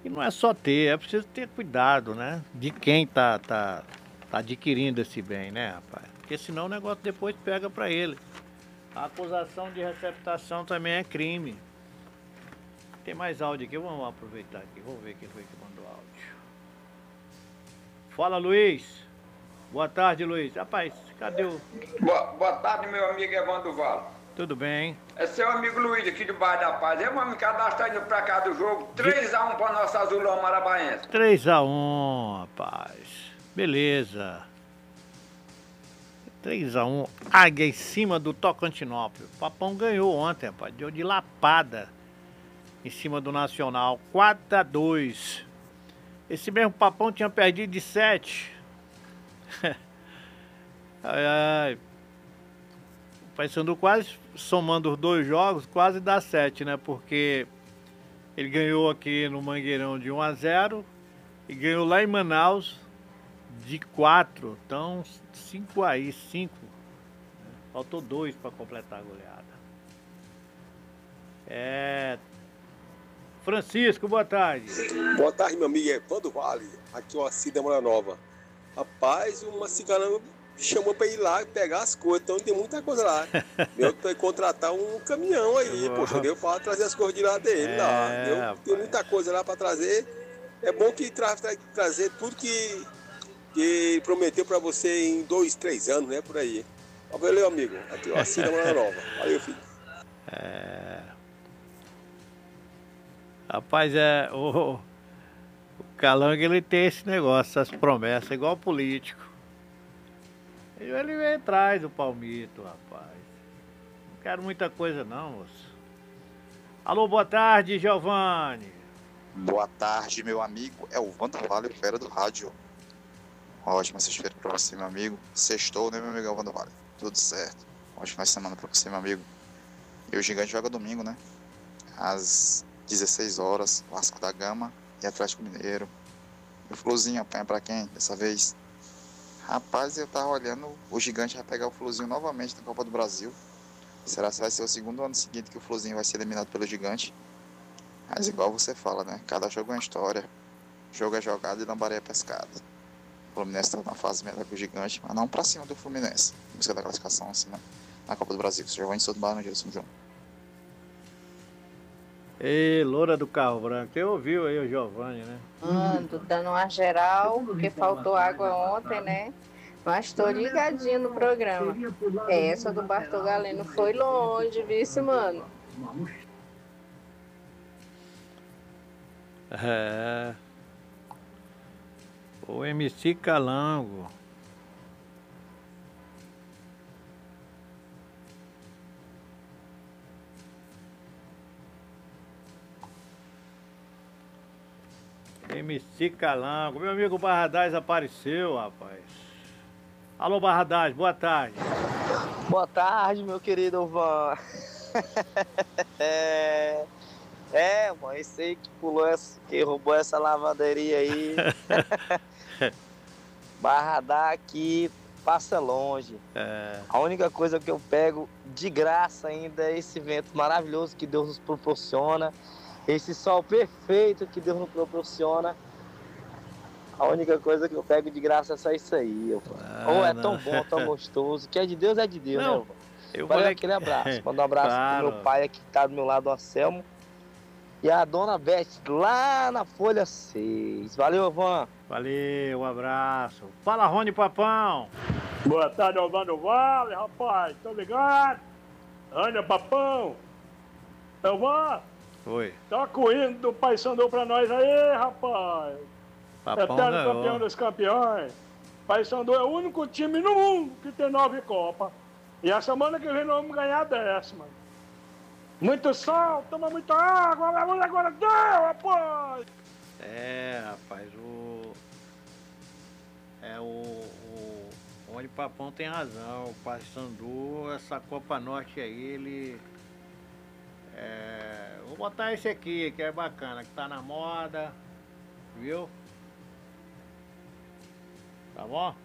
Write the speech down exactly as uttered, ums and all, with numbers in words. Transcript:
E não é só ter, é preciso ter cuidado, né? De quem tá, tá, tá adquirindo esse bem, né, rapaz? Porque senão o negócio depois pega pra ele. A acusação de receptação também é crime. Tem mais áudio aqui, vamos aproveitar aqui. Vamos ver quem foi que mandou áudio. Fala, Luiz. Boa tarde, Luiz. Rapaz, cadê o... Boa, boa tarde, meu amigo Evandro Val. Tudo bem? É seu amigo Luiz, aqui de Bairro da Paz. Eu vou me cadastrar indo pra cá do jogo. três a um para nossa Azulão Marabaense. três a um, rapaz. Beleza. três a um. Águia em cima do Tocantinópolis. O Papão ganhou ontem, rapaz. Deu de lapada em cima do Nacional. quatro a dois. Esse mesmo Papão tinha perdido de sete. Ai, ai. O Paysandu quase, somando os dois jogos, quase dá sete, né? Porque ele ganhou aqui no Mangueirão de um a zero e ganhou lá em Manaus de quatro. Então, cinco aí, cinco. Faltou dois para completar a goleada. É... Francisco, boa tarde. Boa tarde, meu amigo Evandro Vale. Aqui é o Assis da Moura Nova. Rapaz, uma cigana me chamou para ir lá e pegar as coisas, então tem muita coisa lá. Eu tenho que contratar um caminhão aí, poxa, deu para trazer as coisas de lá dele é, lá. Eu, tem muita coisa lá para trazer. É bom que tra tra trazer tudo que, que prometeu para você em dois, três anos, né, por aí. Valeu, amigo. Aqui é o Assis da Moura Nova. Valeu, filho. É... Rapaz, é... O, o Calango, ele tem esse negócio, essas promessas, igual político. Ele vem atrás do palmito, rapaz. Não quero muita coisa não, moço. Alô, boa tarde, Giovanni. Boa tarde, meu amigo. É o Evandro Vale, fera do rádio. Ótima sexta-feira pra você, meu amigo. Sextou, né, meu amigo Evandro Vale? Tudo certo. Ótima semana pra você, meu amigo. E o Gigante joga domingo, né? Às dezesseis horas, Vasco da Gama e Atlético Mineiro. E o Fluzinho apanha pra quem dessa vez? Rapaz, eu tava olhando, o Gigante vai pegar o Fluzinho novamente na Copa do Brasil. Será que vai ser o segundo ano seguinte que o Fluzinho vai ser eliminado pelo Gigante? Mas igual você fala, né? Cada jogo é uma história. Jogo é jogado e lambaré é pescado. O Fluminense tá na fase melhor que o Gigante, mas não pra cima do Fluminense. Em busca da classificação, assim, né? Na Copa do Brasil. Giovanni Souto Barra, São João. Ei, loura do carro branco. Você ouviu aí o Giovanni, né? Ando dando uma geral, porque faltou água ontem, né? Mas tô ligadinho no programa. Essa do Bartol Galeno foi longe, viu, mano? É. O M C Calango. M C Calango. Meu amigo Barradaz apareceu, rapaz. Alô, Barradaz, boa tarde. Boa tarde, meu querido Van. é, é, mano, esse aí que pulou, essa, que roubou essa lavanderia aí. Barradaz aqui passa longe. É. A única coisa que eu pego de graça ainda é esse vento maravilhoso que Deus nos proporciona. Esse sol perfeito que Deus nos proporciona. A única coisa que eu pego de graça é só isso aí. Ah, Ou é não. tão bom, tão gostoso. Que é de Deus, é de Deus, não, né? Eu Valeu, aquele que... abraço. Manda um abraço claro. pro meu pai aqui que tá do meu lado, o Anselmo. E a dona Beth lá na Folha seis. Valeu, Van. Valeu, um abraço. Fala, Rony Papão. Boa tarde, Evandro Vale, rapaz. Tô ligado? Anda, Papão. Eu vou. Oi. Toca o hino do Paysandu pra nós aí, rapaz. Papão Eterno ganhou. campeão dos campeões. Paysandu é o único time no mundo que tem nove Copas. E a semana que vem nós vamos ganhar a décima. Muito sol, toma muita água, agora, agora deu, rapaz! É, rapaz, o... É, o... O, o Rony Papão tem razão. O Paysandu, essa Copa Norte aí, ele... É, vou botar esse aqui, que é bacana, que tá na moda, viu? Tá bom?